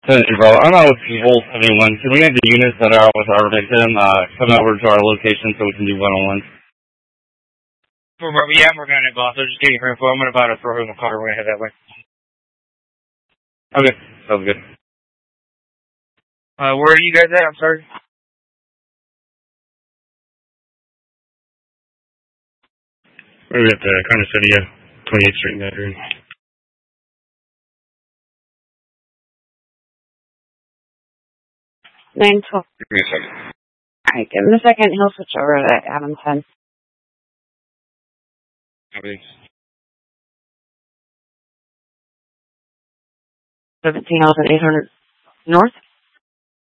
Tennessee, bro. I'm out with people. Can we have the units that are out with our victim come over to our location so we can do one-on-ones? Yeah, I'm working on it, boss. I'm just getting her info. I'm about to throw her in the car. We're going to head that way. Okay, sounds good. Where are you guys at? I'm sorry. We're at the Carter City, 28th Street in that room. Nine 12. Give me a second. Alright, give him a second. He'll switch over to Adam 10. Copy. 17,800 north.